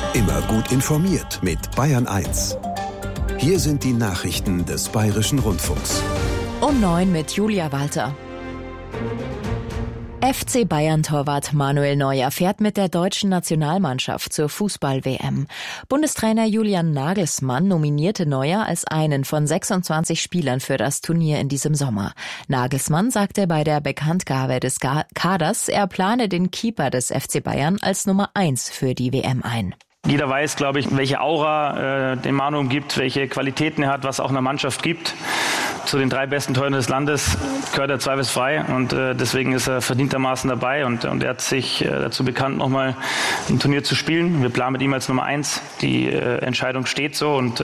Immer gut informiert mit Bayern 1. Hier sind die Nachrichten des Bayerischen Rundfunks. Um 9 mit Julia Walter. FC Bayern-Torwart Manuel Neuer fährt mit der deutschen Nationalmannschaft zur Fußball-WM. Bundestrainer Julian Nagelsmann nominierte Neuer als einen von 26 Spielern für das Turnier in diesem Sommer. Nagelsmann sagte bei der Bekanntgabe des Kaders, er plane den Keeper des FC Bayern als Nummer 1 für die WM ein. Jeder weiß, glaube ich, welche Aura den Manu umgibt, welche Qualitäten er hat, was auch einer Mannschaft gibt. Zu den 3 besten Torhütern des Landes gehört er zweifelsfrei und deswegen ist er verdientermaßen dabei und er hat sich dazu bekannt, nochmal ein Turnier zu spielen. Wir planen mit ihm als Nummer 1. Die Entscheidung steht so und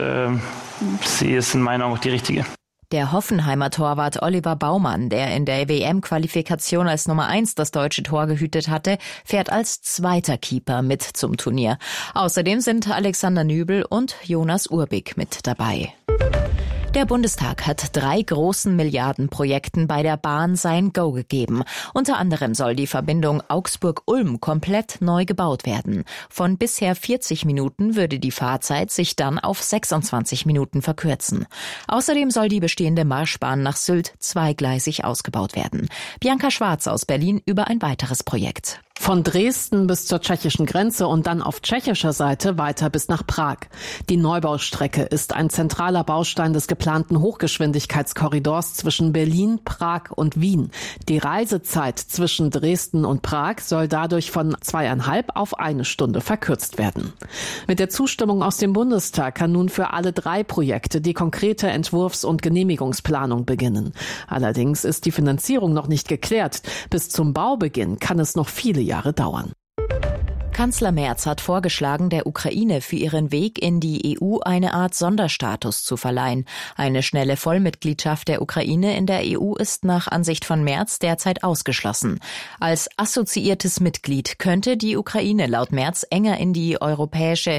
sie ist in meinen Augen auch die richtige. Der Hoffenheimer Torwart Oliver Baumann, der in der WM-Qualifikation als Nummer 1 das deutsche Tor gehütet hatte, fährt als zweiter Keeper mit zum Turnier. Außerdem sind Alexander Nübel und Jonas Urbig mit dabei. Der Bundestag hat 3 großen Milliardenprojekten bei der Bahn sein Go gegeben. Unter anderem soll die Verbindung Augsburg-Ulm komplett neu gebaut werden. Von bisher 40 Minuten würde die Fahrzeit sich dann auf 26 Minuten verkürzen. Außerdem soll die bestehende Marschbahn nach Sylt zweigleisig ausgebaut werden. Bianca Schwarz aus Berlin über ein weiteres Projekt. Von Dresden bis zur tschechischen Grenze und dann auf tschechischer Seite weiter bis nach Prag. Die Neubaustrecke ist ein zentraler Baustein des geplanten Hochgeschwindigkeitskorridors zwischen Berlin, Prag und Wien. Die Reisezeit zwischen Dresden und Prag soll dadurch von 2,5 auf 1 Stunde verkürzt werden. Mit der Zustimmung aus dem Bundestag kann nun für alle 3 Projekte die konkrete Entwurfs- und Genehmigungsplanung beginnen. Allerdings ist die Finanzierung noch nicht geklärt. Bis zum Baubeginn kann es noch viele Jahre dauern. Kanzler Merz hat vorgeschlagen, der Ukraine für ihren Weg in die EU eine Art Sonderstatus zu verleihen. Eine schnelle Vollmitgliedschaft der Ukraine in der EU ist nach Ansicht von Merz derzeit ausgeschlossen. Als assoziiertes Mitglied könnte die Ukraine laut Merz enger in europäische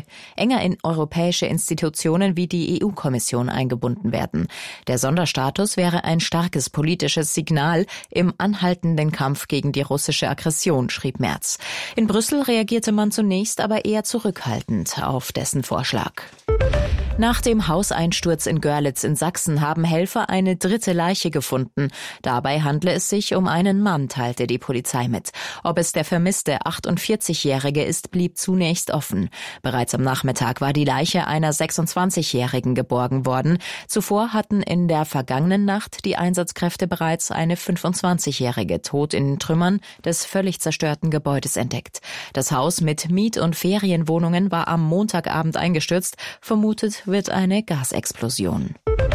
Institutionen wie die EU-Kommission eingebunden werden. Der Sonderstatus wäre ein starkes politisches Signal im anhaltenden Kampf gegen die russische Aggression, schrieb Merz. In Brüssel reagierte man zunächst aber eher zurückhaltend auf dessen Vorschlag. Nach dem Hauseinsturz in Görlitz in Sachsen haben Helfer eine 3. Leiche gefunden. Dabei handle es sich um einen Mann, teilte die Polizei mit. Ob es der vermisste 48-Jährige ist, blieb zunächst offen. Bereits am Nachmittag war die Leiche einer 26-Jährigen geborgen worden. Zuvor hatten in der vergangenen Nacht die Einsatzkräfte bereits eine 25-Jährige tot in den Trümmern des völlig zerstörten Gebäudes entdeckt. Das Haus mit Miet- und Ferienwohnungen war am Montagabend eingestürzt. Vermutet wird eine Gasexplosion.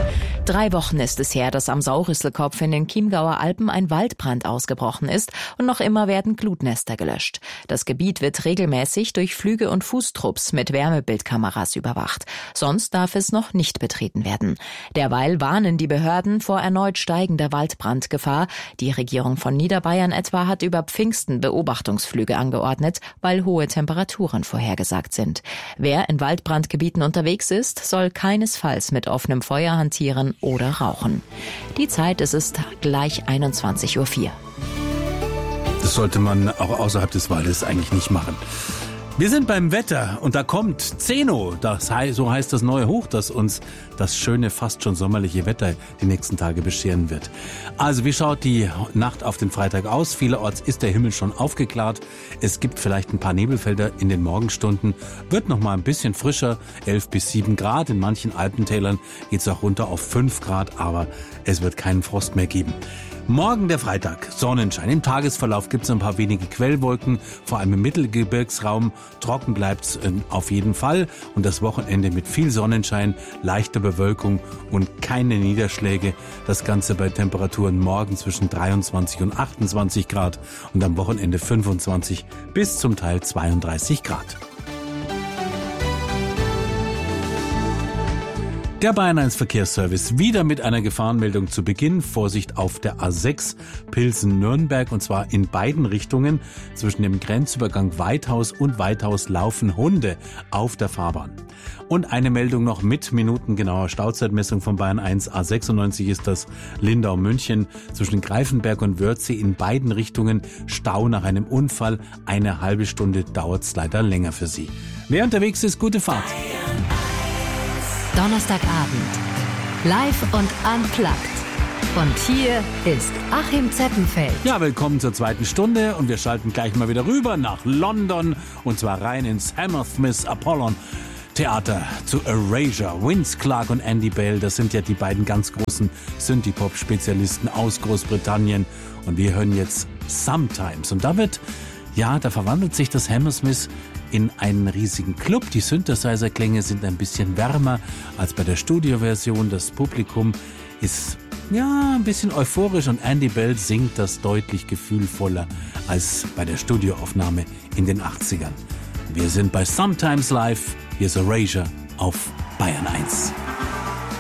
3 Wochen ist es her, dass am Saurisselkopf in den Chiemgauer Alpen ein Waldbrand ausgebrochen ist und noch immer werden Glutnester gelöscht. Das Gebiet wird regelmäßig durch Flüge und Fußtrupps mit Wärmebildkameras überwacht. Sonst darf es noch nicht betreten werden. Derweil warnen die Behörden vor erneut steigender Waldbrandgefahr. Die Regierung von Niederbayern etwa hat über Pfingsten Beobachtungsflüge angeordnet, weil hohe Temperaturen vorhergesagt sind. Wer in Waldbrandgebieten unterwegs ist, soll keinesfalls mit offenem Feuer hantieren oder rauchen. Die Zeit, es ist gleich 21:04 Uhr. Das sollte man auch außerhalb des Waldes eigentlich nicht machen. Wir sind beim Wetter und da kommt Zeno, so heißt das neue Hoch, das uns das schöne, fast schon sommerliche Wetter die nächsten Tage bescheren wird. Also wie schaut die Nacht auf den Freitag aus? Vielerorts ist der Himmel schon aufgeklärt. Es gibt vielleicht ein paar Nebelfelder in den Morgenstunden. Wird noch mal ein bisschen frischer, 11 bis 7 Grad. In manchen Alpentälern geht es auch runter auf 5 Grad, aber es wird keinen Frost mehr geben. Morgen der Freitag, Sonnenschein. Im Tagesverlauf gibt es ein paar wenige Quellwolken, vor allem im Mittelgebirgsraum. Trocken bleibt's auf jeden Fall. Und das Wochenende mit viel Sonnenschein, leichter Bewölkung und keine Niederschläge. Das Ganze bei Temperaturen morgen zwischen 23 und 28 Grad und am Wochenende 25 bis zum Teil 32 Grad. Der Bayern 1 Verkehrsservice wieder mit einer Gefahrenmeldung zu Beginn. Vorsicht auf der A6 Pilsen-Nürnberg, und zwar in beiden Richtungen. Zwischen dem Grenzübergang Weithaus und Weithaus laufen Hunde auf der Fahrbahn. Und eine Meldung noch mit minutengenauer Stauzeitmessung von Bayern 1. A96 ist das Lindau-München. Zwischen Greifenberg und Wörthsee in beiden Richtungen Stau nach einem Unfall. Eine halbe Stunde dauert es leider länger für Sie. Wer unterwegs ist, gute Fahrt. Donnerstagabend. Live und unplugged. Und hier ist Achim Zeppenfeld. Ja, willkommen zur zweiten Stunde und wir schalten gleich mal wieder rüber nach London und zwar rein ins Hammersmith Apollon Theater zu Erasure. Vince Clarke und Andy Bale, das sind ja die beiden ganz großen Synthie-Pop-Spezialisten aus Großbritannien und wir hören jetzt Sometimes und da verwandelt sich das Hammersmith in einen riesigen Club. Die Synthesizer-Klänge sind ein bisschen wärmer als bei der Studioversion. Das Publikum ist ein bisschen euphorisch und Andy Bell singt das deutlich gefühlvoller als bei der Studioaufnahme in den 80ern. Wir sind bei Sometimes Live. Hier ist Erasure auf Bayern 1.